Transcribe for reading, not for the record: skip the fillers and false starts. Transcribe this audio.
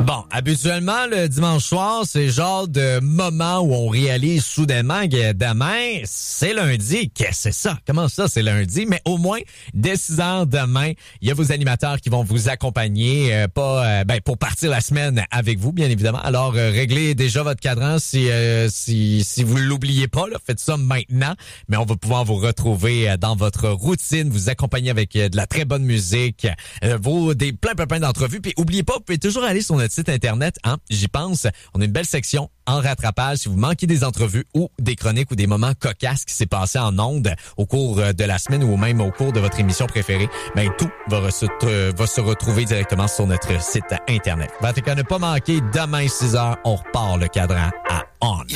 Bon, habituellement, le dimanche soir, c'est le genre de moment où on réalise soudainement que demain, c'est lundi. Qu'est-ce que c'est ça? Comment ça, c'est lundi? Mais au moins, dès 6 heures demain, il y a vos animateurs qui vont vous accompagner pour partir la semaine avec vous, bien évidemment. Alors, réglez déjà votre cadran si vous l'oubliez pas. Là, faites ça maintenant. Mais on va pouvoir vous retrouver dans votre routine, vous accompagner avec de la très bonne musique, plein d'entrevues. Puis, oubliez pas, vous pouvez toujours aller sur notre site Internet, hein, j'y pense. On a une belle section en rattrapage. Si vous manquez des entrevues ou des chroniques ou des moments cocasses qui s'est passé en ondes au cours de la semaine ou même au cours de votre émission préférée, ben tout va se retrouver directement sur notre site Internet. Ne pas manquer, demain 6 heures, on repart le cadran à On.